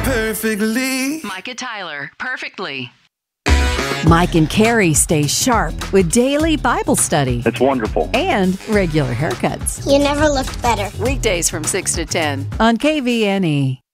perfectly. Micah Tyler, perfectly. Mike and Carrie stay sharp with daily Bible study It's wonderful. and regular haircuts. You never looked better. Weekdays from 6 to 10 on KVNE.